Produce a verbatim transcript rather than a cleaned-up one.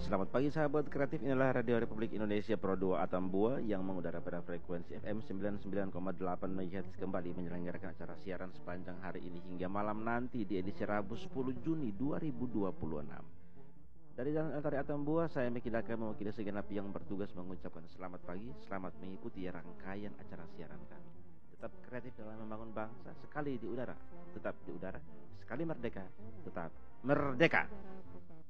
Selamat pagi sahabat kreatif, inilah Radio Republik Indonesia Pro dua Atambua yang mengudara pada frekuensi F M sembilan puluh sembilan koma delapan MHz kembali menyelenggarakan acara siaran sepanjang hari ini hingga malam nanti di edisi Rabu sepuluh Juni dua ribu dua puluh enam. Dari Jalan Altari Atambua, saya Mekidaka mewakili segenap yang bertugas mengucapkan selamat pagi, selamat mengikuti rangkaian acara siaran kami. Tetap kreatif dalam membangun bangsa, sekali di udara, tetap di udara, sekali merdeka, tetap merdeka.